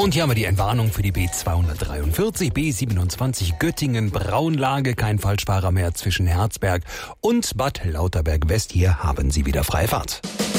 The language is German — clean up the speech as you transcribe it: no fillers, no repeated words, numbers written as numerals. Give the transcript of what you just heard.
Und hier haben wir die Entwarnung für die B243, B27 Göttingen-Braunlage. Kein Falschfahrer mehr zwischen Herzberg und Bad Lauterberg West. Hier haben Sie wieder freie Fahrt.